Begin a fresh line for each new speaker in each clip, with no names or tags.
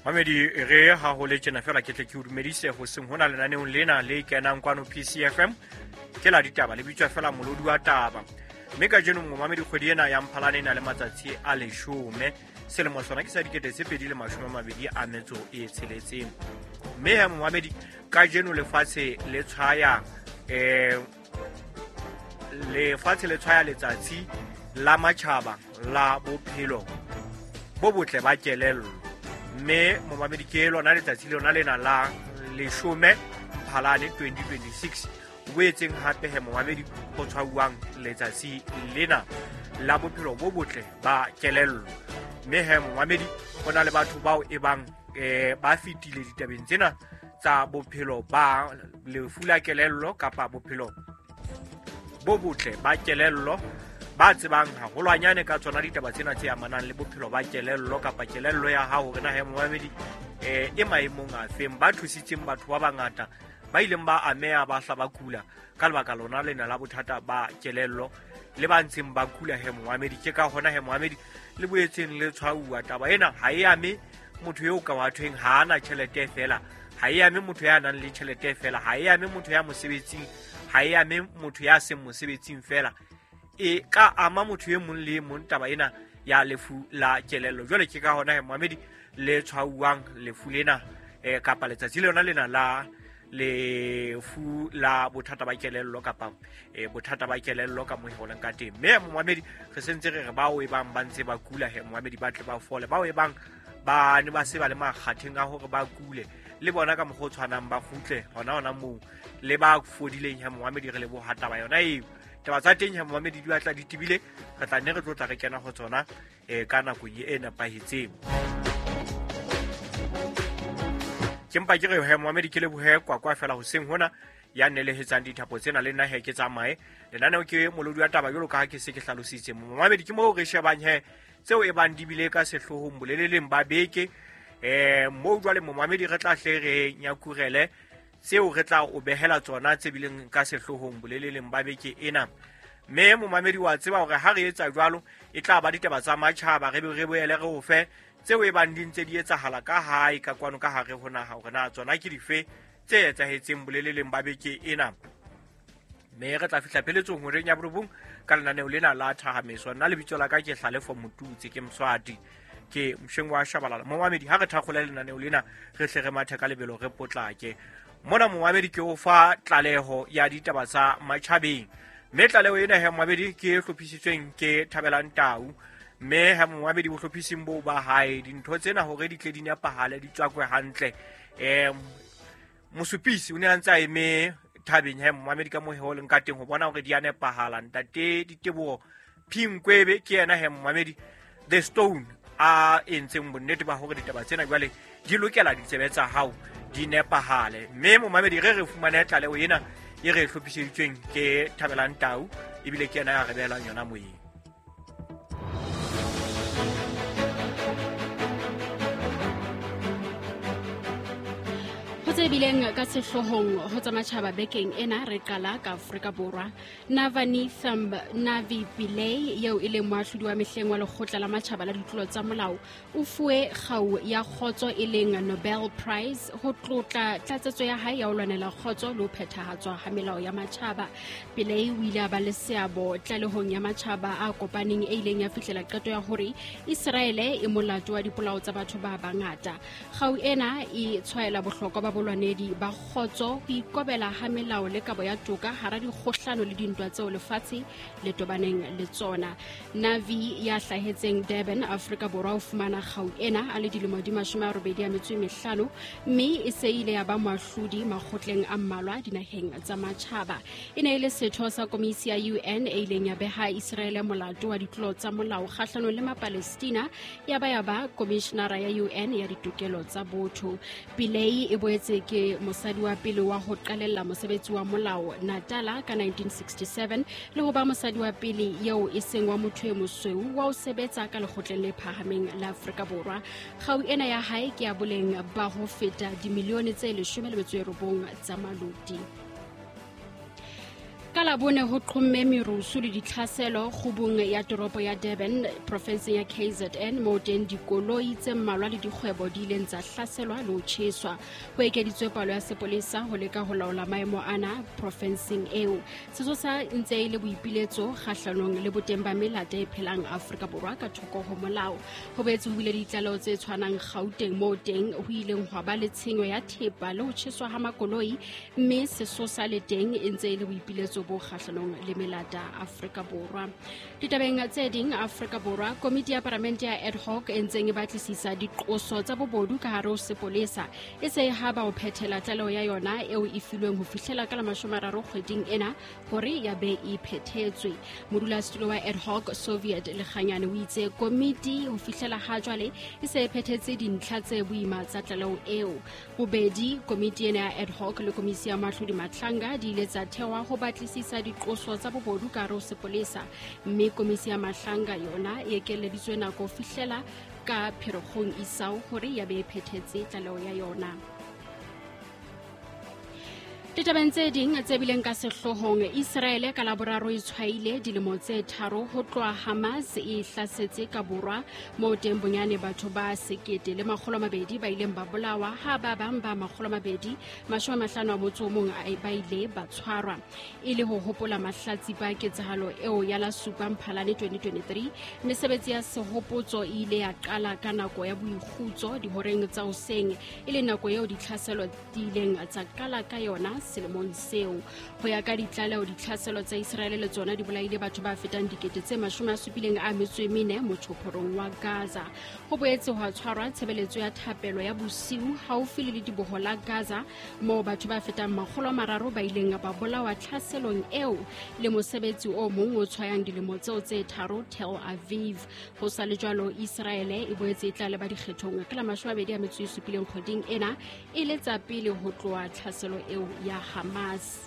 Mamedi re ha ho le tjena fela ke tle ke o dumedise ho seng hona lenaneong lena le kenang kwano PCFM ke la ditaba le bitswa fela molodi wa taba mme ka jeno mo Mamedi kgwedi ena ya Mphalane ena le matsatsi a 10 selemo sona ke sa dikete tse 2026 mme ha mo Mamedi ka jeno lefatshe le tshwaya letsatsi la matjhaba la bophelo bo botle ba kelello mme mo Mamedi ke lona letsatsi lona lena la 10 Mphalane 2026 boetseng hape he mo Mamedi ho tshwauwang letsatsi lena la bophelo bo botle ba kelello mme he mo Mamedi hona le batho bao e bang ba fitile ditabeng tsena tsa bophelo ba lefu la kelello kapa bophelo bo botle ba kelello ba tsebang haholwanyane ka tsona ditaba tsena tse amanang le bophelo ba kelello kapa kelello ya hao re na he mo Mamedi e maemong a feng ba thusitseng batho ba bangata ba ileng ba amea ba hla ba kula ka lebaka lona lena la bothata ba kelello le ba ntseng ba kula he mo Mamedi ke ka hona he mo Mamedi le boetseng le tshwauwa taba ena ha e ame motho eo ka wathweng ha ana tjhelete fela ha e ame motho ya nang le tjhelete fela ha e ame motho ya mosebetsing ha e ame motho ya seng mosebetsing fela e ka ama motho e mong le mong taba ena ya lefu la kelello jwale ke ka hona he Mamedi le tshwauwang lefu lena kapa letsatsi lena la lefu la bothata ba kelello kapa bothata ba kelello ka moo holang ka teng mme mo Mamedi re sentse re bao e bang ba ntse ba kula he mo Mamedi ba tle ba fole bao e bang ba ne ba se ba le makgatheng a hore ba kule le bona ka mogho tshwanang ba khutle hona moo le ba fodileng he mo Mamedi re le bo hata ba yona eo taba tsa teng he mo Mamedi di batla di tibile re tla nne re tlo tla re kena ho tsona ka nako e nepahetseng kempa ke re he mo Mamedi ke le bohe kwa fela ho seng hona ya nelehetsang dithapo tsena le nna he ke tsamae lenaneo ke molodi wa taba jolo ka ha ke se ke hlalositse mo Mamedi ke mo re shebang he tseo e bang di bile ka sehlohong boleleleng ba beke mo jwale mo Mamedi re tla hle re nyakurele tseo re tla o behela tsona tse bileng ka sehlohong boleleleng ba beke ena mme mo Mamedi wa tseba hore ha re etsa jwalo e tla ba ditaba tsa matjhaba re boele re o fe tseo e bang di ntse di etsahala ka hae ka kwano ka hare ho naha hore na tsona ke dife tse etsahetseng boleleleng ba beke ena mme re tla fihla pheletsong ho reng ya borobong ka lenaneo lena la thahamiso nna lebitso la ka ke Hlalefo Motutsi ke Mswati ke msheng wa Shabalala mo Mamedi ha re thakgola lenaneo lena re hle re mathe ka lebelo re potlake mona mo Mamedi ke o fa tlaleho ya ditaba tsa matjhabeng mme tlaleho ena he Mamedi ke hlophisitsweng ke Thabelang Tau mme ha mo Mamedi bo hlophising bo ba hae dintho tsena hore di tle di nepahale di tswakwe hantle mosupisi o ne a ntse a eme thabeng he mo Mamedi ka mo ho leng ka teng ho bona hore di a nepahala ntate Diteboho Phingkwebe ke yena he mo Mamedi the stone a entseng bonnete ba hore ditaba tsena jwale di lokela ditsebe tsa hao di nepahale mme mo Mamedi re fumane tlaleho ena e re hlophisitsweng ke Thabelang Tau ebile ke yena ya re behelang yona moyeng
tse bileng ka sehlohong ho tsa matjhaba bekeng ena re qala ka Afrika Borwa Navalny Navi Pillay yeo e leng moahlodi wa mehleng wa lekgotla la matjhaba la ditlolo tsa molao o fuwe kgau ya kgotso e leng Nobel Prize ho tlotla tlatsetso ya hae ya ho lwanela kgotso le ho phethahatswa ha melao ya matjhaba Pillay o ile a ba le seabo tlalehong ya matjhaba a kopaneng e ileng ya fihlela qeto ya hore Israele e molato wa dipolao tsa batho ba bangata kgau ena e tshwaela bohlokwa ba bolwanedi ba kgotso ho ikobela ha melao le kabo ya toka hara dikgohlano le dintwa tseo lefatshe le tobaneng le tsona Navi ya hlahetseng Durban Afrika Borwa o fumana kgau ena a le dilemo di 85 mme e se ile ya ba moahlodi makgotleng a mmalwa dinaheng tsa matjhaba e ne ile setho sa komisi ya UN e ileng ya beha Israele molato wa ditlolo tsa molao kgahlano le Mapalestina ya ba komishenara ya UN ya ditokelo tsa botho Pillay e boetse ke mosadi wa pele wa ho qalella mosebetsi wa molao Natala ka 1967 le ho ba mosadi wa pele yeo e seng wa motho e mosweu wa ho sebetsa ka lekgotleng le phahameng la Afrika Borwa kgau ena ya hae ke ya boleng ba ho feta dimilione tse 19 tsa malodi Ka Labone ho qhomme merusu le ditlhaselo khubung ya toropo ya Durban province ya KZN mo teng dikoloi tse mmalwa le dikgwebo di ileng tsa hlaselwa le ho tjheswa ho ekeditswe palo ya sepolesa ho leka ho laola maemo ana provinceng eo setso sa ntse ile boipiletso kgahlanong le boteng ba melate e phelang Afrika Borwa ka thoko ho molao ho boetse ho bile ditlaleho tse tshwanang Gauteng mo teng ho ileng hwa ba le tshenyo ya thepa le ho tjheswa ha makoloi mme sesosa le teng e ntse ile boipiletso bo kgahlanong le melata Afrika Borwa. Ditabeng tse ding Afrika Borwa komiti ya parlamente ya ad hoc e ntseng e batlisisa diqoso tsa bobodu ka hare ho sepolesa e se ha ba ho phethela tlaleho ya yona eo e filweng ho fihlela ka la 30 kgweding ena hore ya be e phethetswe. Modulasetulo wa ad hoc Soviet Lekganyane o itse komiti ho fihlela ha jwale e se e phethetse dintlha tse boima tsa tlaleho eo. Bobedi komiti ena ya ad hoc le komisi ya mahlodi Matlanga di ile tsa thewa ho batlisisa diqoso tsa bobodu ka hare ho sepolesa mme komisi ya Matlanga yona e ekeleditswe nako fihlela ka Pherekgong Isao hore ya be e phethetse tlaleho ya yona. Ditabeng tse ding tse bileng ka sehlohong Israel ka Laboraro e tshwaile dilemo tse 3 ho tloha Hamas e hlasetse ka Borwa mo teng bonyane batho ba 1,200 ba ileng ba bolawa ha ba bang ba 251 ba ile ba tshwarwa e le ho hopola mahlatsi ba ketsahalo eo ya la 7 Mphalane 2023 mesebetsi ya sehopotso ile ya qala ka nako ya boikgutso dihoreng tsa hoseng e le nako eo ditlhaselo di ileng tsa qala ka yona selemong seo ho ya ka ditlaleho ditlhaselo tsa Israel le tsona di bolaile batho ba fetang 74,000 mo tjhophorong wa Gaza ho boetse ho tshwarwa tshebeletso ya thapelo ya bosiu haufi le diboho la Gaza mo batho ba fetang 300 ba ileng ba bolawa tlhaselong eo le mosebetsi o mong o tshwayang dilemo tseo tse 3 Tel Aviv ho sa le jwalo Israel e boetse e tla le ba dikgethong ka la 27 kgweding ena e le tsa pele ho tloa tlhaselo eo ya Hamas.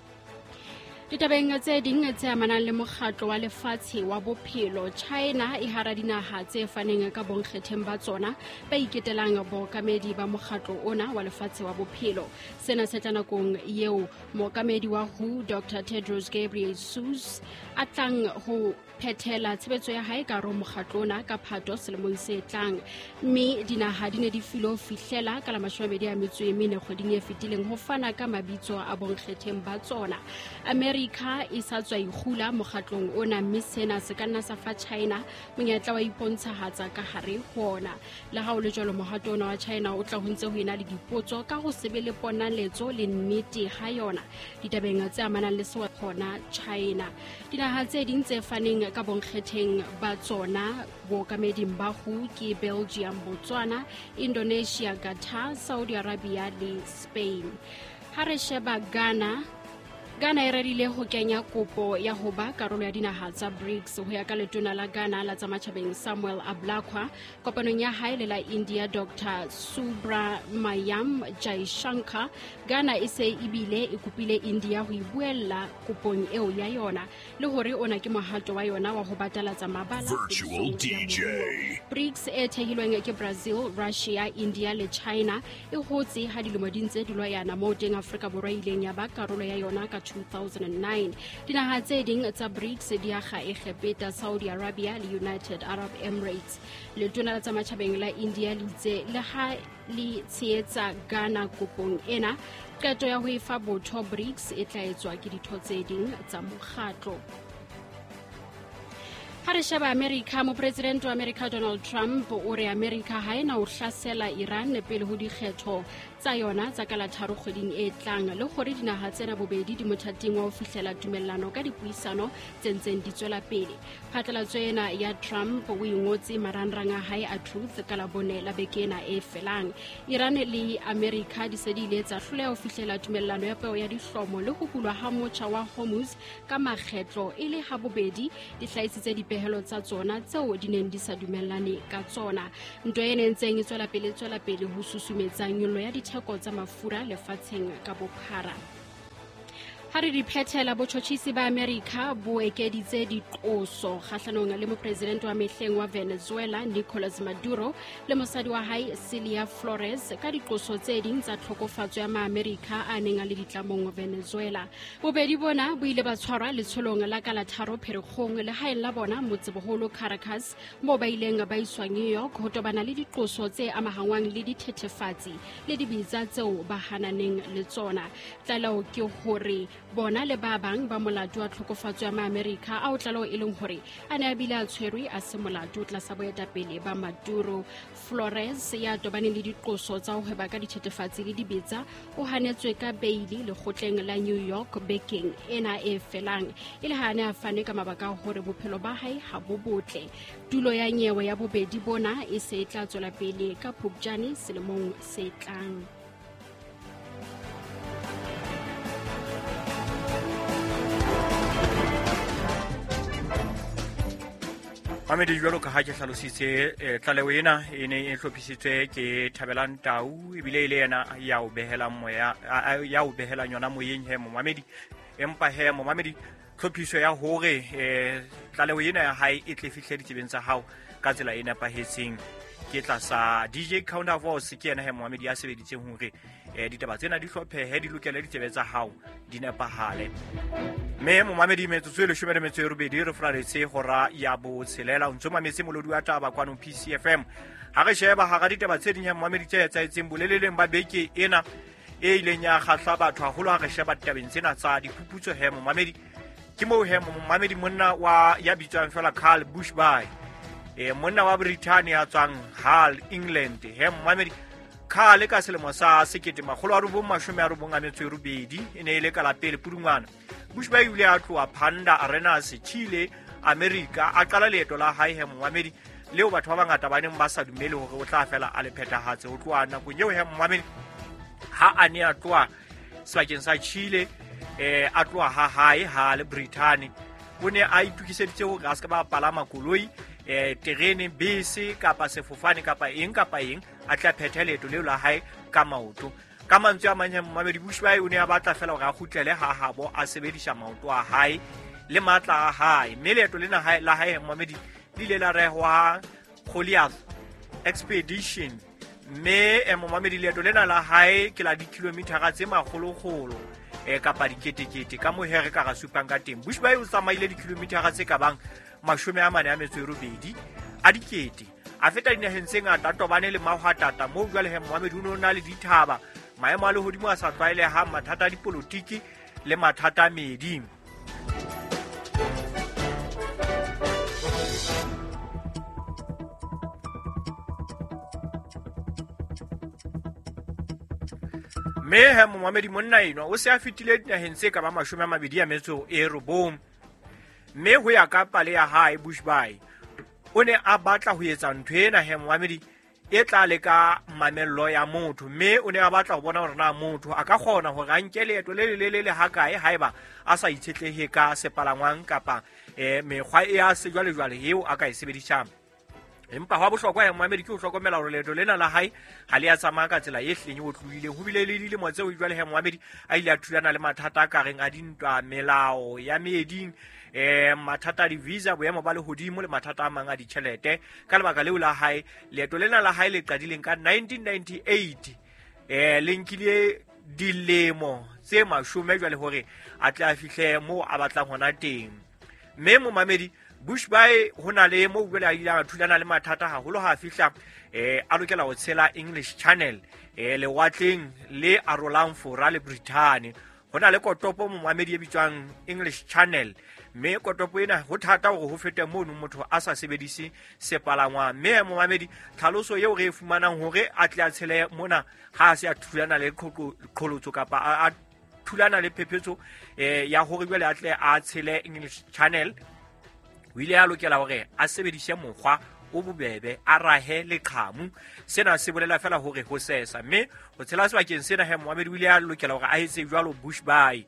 Ditabeng tse ding tse amanang le mokgatlo wa lefatshe wa bophelo China e hara dinaha tse faneng ka bonkgetheng ba tsona ba iketelang bookamedi ba mokgatlo ona wa lefatshe wa bophelo sena se tla nakong eo mookamedi wa WHO Dr Tedros Ghebreyesus a tlang ho phethela tshebetso ya hae ka ro mokgatlo ona ka Phato selemong se tlang mme dinaha di ne di filo fihlela ka la 24 kgweding e fetileng ho fana ka mabitso a bonkgetheng ba tsona. America e sa tswa ihula mokgatlong ona mme sena se ka nna sa fa China monyetla wa ipontshahatsa ka hare hona le ha o le jwalo mohato ona wa China o tla ho ntse ho ena le dipotso ka ho se be le ponaletso le nnete ha yona ditabeng tse amanang le sewa hona China. Dinaha tse ding tse faneng ka bonkgetheng ba tsona bookameding ba WHO ke Belgium, Botswana, Indonesia, Qatar, Saudi Arabia le Spain. Ha re sheba Ghana e rerile ho kenya kopo ya ho ba karolo ya dinaha tsa BRICS ho ya ka letona la Ghana la tsa matjhabeng Samuel Ablakwa kopanong ya hae le la India Dr Subrahmanyam Jaishankar. Ghana e se ebile e kopile India ho ibuella kopong eo ya yona le hore ona ke mohato wa yona wa ho batalatsa mabala
Virtual DJ.
BRICS e thehilweng ke Brazil, Russia, India le China e hotse ha dilemo di ntse di loyana mo teng Afrika Borwa ileng ya ba karolo ya yona ka 2009. Dinaha tse ding tsa BRICS di akga Egepeta, Saudi Arabia le United Arab Emirates. Letona la tsa matjhabeng la India le itse le ha le tshehetsa Ghana kopong ena qeto ya ho efa botho BRICS e tla etswa ke ditho tse ding tsa mokgatlo. Ha re sheba America mopresidente wa America Donald Trump o re America ha ena o hlasela Iran pele ho dikgetho tsa yona tsa ka la 3 kgweding e tlang le hore dinaha tsena bobedi di mothating wa ho fihlela tumellano ka dipuisano tse ntseng di tswela pele. Phatlalatso ena ya Trump o ingotse marangrang a hae a Truth ka la bone la bekena e felang. Iran le America di se di ile tsa hloleha ho fihlela tumellano ya peo ya dihlomo le ho bulwa ha motjha wa Hormuz ka makgetlo e le ha bobedi di hlaisitse dipehelo tsa tsona tseo di neng di sa dumellane ka tsona. Ntwa ena ntseng e tswela pele ho susumetsa nyollo ya ditheko tsa mafura lefatsheng ka bophara. ha re di phethela botjhotjhisi ba America bo ekeditse diqoso kgahlanong le mopresidente wa mehleng wa Venezuela Nicolas Maduro le mosadi wa hae Celia Flores ka diqoso tse ding tsa tlhokofatso ya ma-America a neng a le ditlamong Venezuela. Bobedi bona bo ile ba tshwarwa letsholong la ka la 3 Pherekgong le haeng la bona motseboholo Caracas moo ba ileng ba iswa New York ho tobana le diqoso tse amahangwang le dithethefatsi le dibitsa tseo ba hananeng le tsona. Tlalo ke hore bona le ba bang ba molato wa tlhokofatso ya ma-America a o tlalo e leng hore a ne a bile a tshwerwe a se molato tlasa boetapele ba Maduro. Flores ya tobane le diqoso tsa ho hweba ka dithethefatsi le dibetsa o hanetswe ka beili lekgotleng la New York bekeng ena e felang e le ha ne a fane ka mabaka hore bophelo ba hae ha bo botle. Tulo ya nyewe ya bobedi bona e se tla tswela pele ka Phupjane selemong se tlang.
Mamedi jwalo ka ha ke hlalositse tlaleho ena e ne e hlophisitswe ke Thabelang Tau ebile ile yena ya o behela moya ya o behela yona moyeng he Momamedi empa he Momamedi tlhophiso ya hore tlaleho ena ya hae e tle fihle ditebeng tsa hao ka tsela e nepahetseng ke tlasa DJ Counterforce ke yena he Momamedi ya sebeditseng hore ditaba tsena di hlophehe di lokela ditebe tsa hao di nepahale. Me Momamedi metsotso e 18 re fraletse hora ya bo tshelela ntso mametse molodi wa taba kwano PCFM ha re sheba ha ga ditaba tse ding ya Momamedi tse etsaetseng boleleleng ba beke ena e ileng ya kgahla batho haholo ha re sheba ditabeng tsena tsa diphuputso he Momamedi ke mo he Momamedi monna wa ya bitswang fela Carl Bushby monna wa Britannia tswang Hull England he Momamedi Carl ka selemo sa 1982 ene ile ka la pele Pudungwana. Bushby ile a tloha Panda Arenas Chile America a qala leeto la hae he Momamedi leo batho ba bangata ba neng ba sa dumele hore o tla fela a le phethahatse ho tloha nakong eo he Momamedi ha a ne a tloha sebakeng sa Chile a tloha ha hae ha le Britain o ne a itukiseditse hore a ska ba palama koloi terene bese kapa sefofane kapa eng a tla phetha leeto leo la hae ka maoto. Ka mantswe a manyane Momamedi Bushby o ne a batla fela hore a kgutlele ha habo a sebedisa maoto a hae le matla a hae mme leeto lena la hae Momamedi le ile la rehwa Goliath Expedition mme Momamedi leeto lena la hae ke la dikilometara tse magologolo kapa diketekete ka mohere ka ga supang ka teng. Bushby o tsamaile dikilometara tse ka bang 48 a dikete a feta dinaheng tse ngata tobane le mahwatata moo jwale he Momamedi o na le dithaba maemo a lehodimo a sa tlwaelehang mathata a dipolotiki le mathata a medi. Me he Momamedi monna enwa o se a fetile dinaheng tse ka ba 29 mme ho ya ka pale ya hae Bushby o ne a batla ho etsa ntho ena he Momamedi e tla le ka mamello ya motho mme o ne a batla ho bona hore na motho a ka kgona hore a nke leeto le hakae haeba a sa itshetlehe ka sepalangwang kapa mekgwa e a sejwalejwale eo a ka e sebedisang. Empa ha bohlokwa he Momamedi ke ho hlokomela hore leeto lena la hae ha le a tsamaya ka tsela e hleng o tlohileng ho bile le dilemo tseo jwale he Momamedi a ile a thulana le mathata a kareng a dintwa melao ya meeding mathata a di-visa boemo ba lehodimo le mathata a mang a ditjhelete ka lebaka leo la hae leeto lena la hae le qadileng ka 1998 le nkile dilemo tse 10 jwale hore a tle a fihle moo a batlang hona teng. Mme Momamedi Bushby hona le mo bula ila thulana le mathata haholo ha fihla a lokela ho tshela English Channel le watleng le arolang fora le Britain hona le kotopo Momamedi e bitswang English Channel mme kotopo ena ho thata hore ho fete mono motho a sa sebedise sepalangwa mme Momamedi tlhaloso eo re fumanang hore a tle a tshele mona ha se a thulana le qholotso kapa a thulana le phephetso ya hore jwale a tle a tshele English Channel o ile a lokela hore a sebedise mokgwa o bobebe a rahe le qhamu sena se bolela fela hore ho sesa mme ho tshela sebakeng sena he Momamedi o ile a lokela hore a etse jwalo Bushby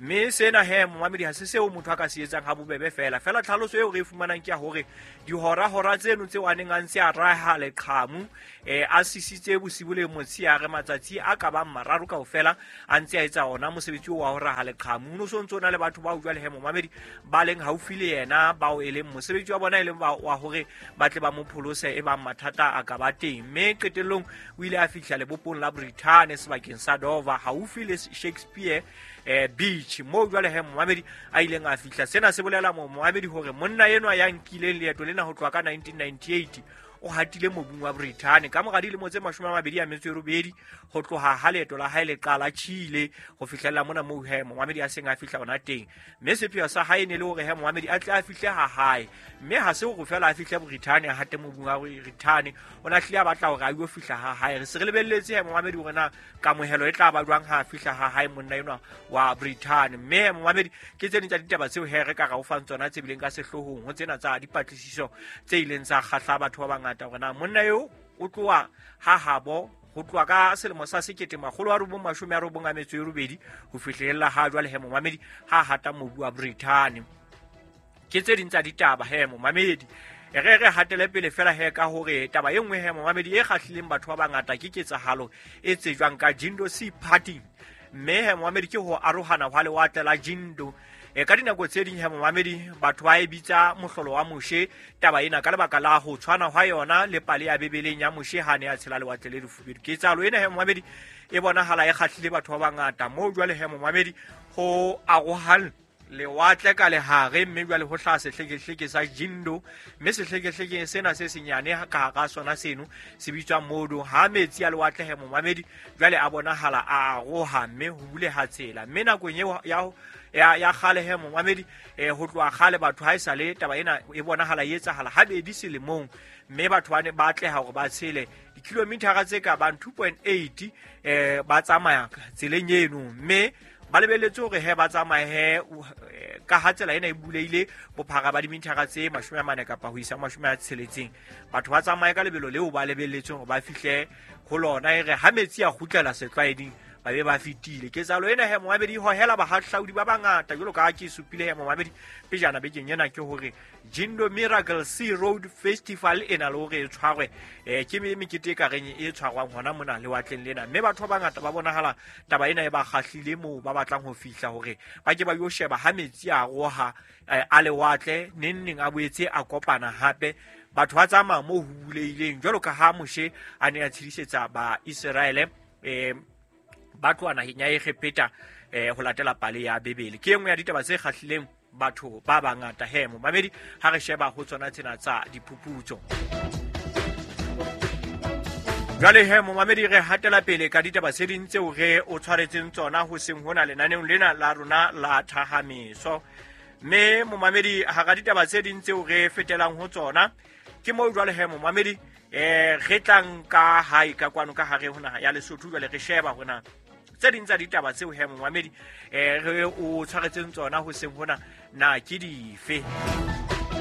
mme sena he momamedi ha se seo motho a ka se etsang ha bobebe fela tlhaloso eo re e fumanang ke ya hore dihora tseno tseo a neng a ntse a raha leqhamu a sisitse bosibu le motsheare matsatsi a ka bang mararo kaofela a ntse a etsa ona mosebetsi wa ho raha leqhamu no so ntse na le batho ba jwale he momamedi ba leng haufi le yena bao e leng mosebetsi wa bona e leng wa hore ba tle ba mo pholose e bang mathata a ka ba teng mme qetellong o ile a fihla lebopong la Britain sebakeng sa Dover haufi le Shakespeare Beach mo jwale he momamedi a ileng a fihla sena se bolela momamedi hore monna enwa ya nkileng leeto lena ho tloha ka 1998 o hatile mobung wa Britain ka mora dilemo tse 28 ho tloha ha leeto la hae le qala Chile ho fihlella mona mo he momamedi a seng a fihla ona teng mme sepheo sa hae ne le hore he momamedi a tla a fihle ha hae mme ha se go fela a fihle Britain a hate mobung wa Britain ona hlile a batla hore a yo fihla ha hae re se re lebelletse he momamedi hore na kamohelo e tla ba jwang ha fihla ha hae monna enwa wa Britain mme momamedi ke tsene tsa ditaba tseo he re ka ga o fang tsona tse bileng ka sehlohong ho tsena tsa dipatlisiso tse ileng tsa kgahla batho ba bangata hore na monna yo o tloa ha habo ho tloa ka selemo sa 1998 ho fihlella ha jwale he momamedi ha hata mobu wa Britain ke tse ding tsa ditaba he momamedi re hatele pele fela he ka hore taba e nngwe he momamedi e kgahlileng batho ba bangata ke ketsahalo e tsejwang ka Jindo Sea Party mme he momamedi ke ho arohana hwa lewatle la Jindo ka dinako tse ding he momamedi batho ba e bitsa mohlolo wa moshe taba ena ka lebaka la ho tshwana hwa yona le pale ya bebeleng ya moshe ha ne a tshela lewatle le lefubedu ke tsalo ena he momamedi e bonahala e kgahlile batho ba bangata mo jwale he momamedi ho arohana lewatle ka lehare mme jwale ho hla sehlekehleke sa Jindo mme sehlekehleke sena se senyane ka hara sona seno se bitswa Modo ha metsi a lewatle he momamedi jwale a bonahala a aroha mme ho bule ha tsela mme nakong eo ya khale he momamedi ho tloa khale batho ha isale taba ena e bonahala e etsahala ha bedi selemong mme batho ba ne ba tleha hore ba tshele dikilometara tse ka bang 2.8 ba tsamaya tseleng eno mme ba lebelletse hore he ba tsamaye he ka ha tsela ena e buleile bophara ba dimetara tse 40 kapa ho isa 60 batho ba tsamaye ka lebelo leo ba lebelletse hore ba fihle ho lona e re ha metsi a kgutlela setlwaeding ba be ba fitile ke tsalo ena he momamedi ho hela ba hahlaudi ba bangata jalo ka ke supile he momamedi pejana bekeng yena ke hore Jindo Miracle Sea Road Festival ena le hore e tshwarwe ke mekete ka reng e tshwarwang hona mona le watleng lena mme batho ba bangata ba bonahala taba ena e ba kgahlile mo ba batlang ho fihla hore ba ke ba yo sheba ha metsi a roha a le watle neng a boetse a kopana hape batho ba tsamaya mo huleileng jalo ka ha moshe a ne a tshidisetsa ba Israel ba tloana hinya e khepeta ho latela pale ya bebele ke engwe ya ditaba tse kgahlileng batho ba bangata he momamedi ha re sheba ho tsona tsena tsa diphuputso jwale he momamedi re hatela pele ka ditaba tse ding tseo re o tshwaretseng tsona ho seng hona lenaneng lena la rona la thahamiso mme momamedi ha ga ditaba tse ding tseo re fetelang ho tsona ke mo jwale he momamedi re tlang ka hae ka kwano ka hare hona ya Lesotho jwale re sheba hona tse ding tsa ditaba tseo he momamedi re o tshwaretseng tsona ho seng hona na ke dife